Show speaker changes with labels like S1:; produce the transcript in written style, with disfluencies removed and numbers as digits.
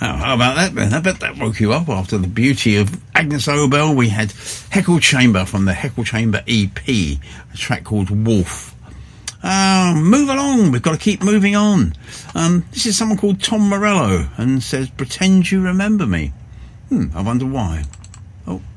S1: Oh, how about that then? I bet that woke you up after the beauty of Agnes Obel. We had Heckle Chamber from the Heckle Chamber EP, a track called Wolf. Move along, we've got to keep moving on. This is someone called Tom Morello and says, pretend you remember me. I wonder why. Oh.